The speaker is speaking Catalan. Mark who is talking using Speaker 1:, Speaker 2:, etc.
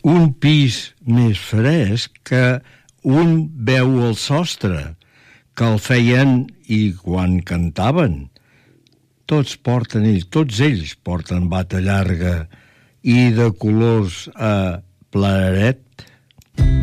Speaker 1: un pis més fresc que un veu al sostre, que el feien i quan cantaven. Tots ells porten bata llarga i de colors a plaret.